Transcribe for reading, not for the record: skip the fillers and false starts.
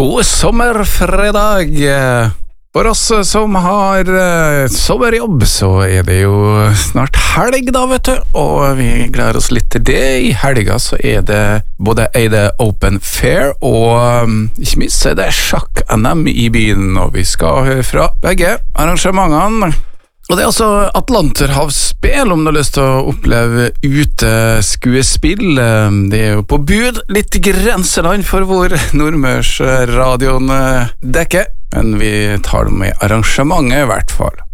God sommerfredag. For oss som har sommerjobb, så det jo snart helg da, vet du. Og vi gleder oss litt til det. I helga så det både det Open Fair, og ikke minst så det sjakk-NM i byen. Og vi skal høre fra begge arrangementene. Og det altså Atlanterhavsspill, om du har lyst til å oppleve uteskuespill. Det jo på bud, litt grenseland for hvor Nordmørsradioen dekker. Men vi tar det med arrangementet i hvert fall.